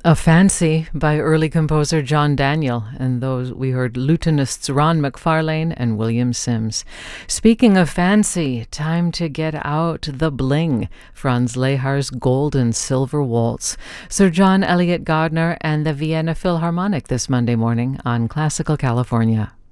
A Fancy by early composer John Daniel, and those we heard lutenists Ron McFarlane and William Sims. Speaking of fancy, time to get out the bling. Franz Lehar's Gold and Silver Waltz. Sir John Eliot Gardner and the Vienna Philharmonic this Monday morning on Classical California.